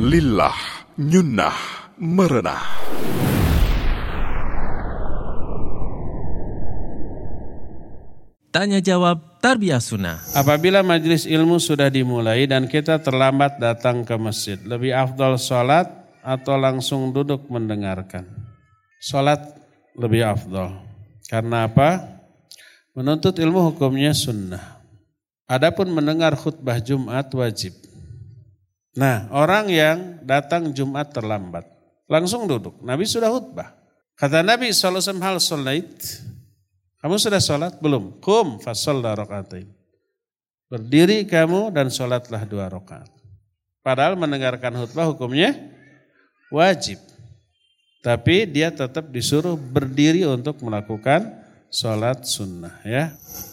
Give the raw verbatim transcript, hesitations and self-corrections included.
Lillah, nyunnah, merenah. Tanya jawab Tarbiyah Sunnah. Apabila majelis ilmu sudah dimulai dan kita terlambat datang ke masjid, lebih afdal sholat atau langsung duduk mendengarkan? Sholat lebih afdal. Karena apa? Menuntut ilmu hukumnya sunnah. Adapun mendengar khutbah Jumat wajib. Nah, orang yang datang Jumat terlambat, langsung duduk. Nabi sudah khutbah. Kata Nabi shallallahu alaihi wasallam, hal sholait? Kamu sudah sholat? Belum. Qum fasollah rakaatain. Berdiri kamu dan sholatlah dua rakaat. Padahal mendengarkan khutbah hukumnya wajib. Tapi dia tetap disuruh berdiri untuk melakukan sholat sunnah, ya.